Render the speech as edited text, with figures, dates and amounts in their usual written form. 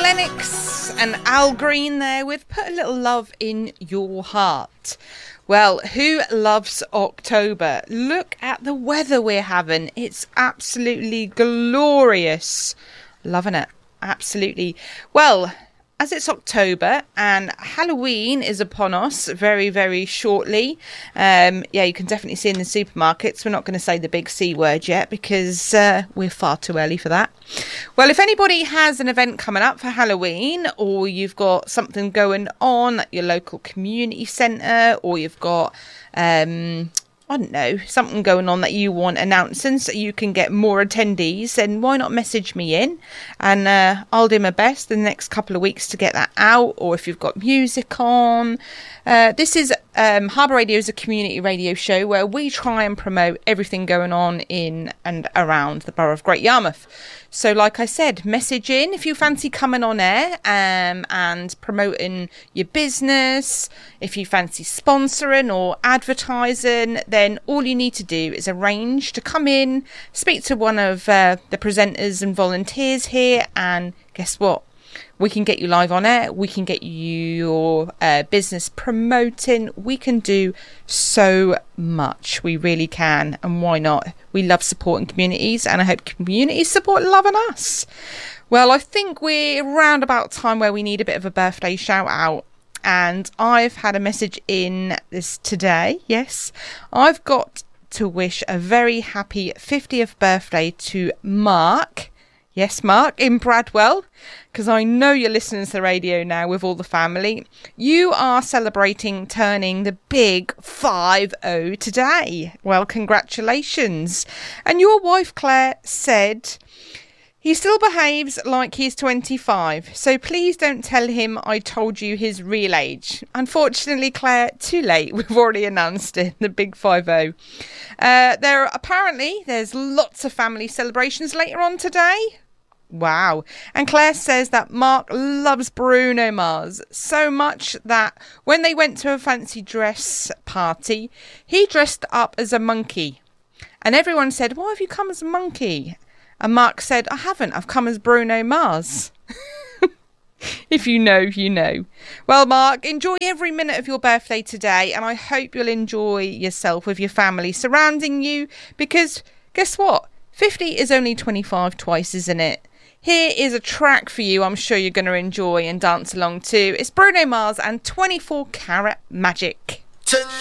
Lennox and Al Green there with Put a Little Love in Your Heart. Well, who loves October? Look at the weather we're having. It's absolutely glorious. Loving it. Absolutely. Well, as it's October and Halloween is upon us very, very shortly. You can definitely see in the supermarkets. We're not going to say the big C word yet because we're far too early for that. Well, if anybody has an event coming up for Halloween, or you've got something going on at your local community centre, or you've got I don't know, something going on that you want announcing so you can get more attendees, then why not message me in and I'll do my best in the next couple of weeks to get that out. Or if you've got music on, this is Harbour Radio is a community radio show where we try and promote everything going on in and around the Borough of Great Yarmouth. So like I said, message in if you fancy coming on air and promoting your business. If you fancy sponsoring or advertising, then all you need to do is arrange to come in, speak to one of the presenters and volunteers here, and guess what? We can get you live on air. We can get you your business promoting. We can do so much. We really can. And why not? We love supporting communities, and I hope communities support loving us. Well, I think we're around about time where we need a bit of a birthday shout out. And I've had a message in this today. Yes, I've got to wish a very happy 50th birthday to Mark. Yes, Mark, in Bradwell, because I know you're listening to the radio now with all the family. You are celebrating turning the big 50 today. Well, congratulations. And your wife, Claire, said he still behaves like he's 25, so please don't tell him I told you his real age. Unfortunately, Claire, too late. We've already announced it, the big 50. There's lots of family celebrations later on today. Wow. And Claire says that Mark loves Bruno Mars so much that when they went to a fancy dress party, he dressed up as a monkey. And everyone said, why have you come as a monkey? And Mark said, I haven't. I've come as Bruno Mars. If you know, you know. Well, Mark, enjoy every minute of your birthday today. And I hope you'll enjoy yourself with your family surrounding you. Because guess what? 50 is only 25 twice, isn't it? Here is a track for you I'm sure you're going to enjoy and dance along to. It's Bruno Mars and 24 Karat Magic.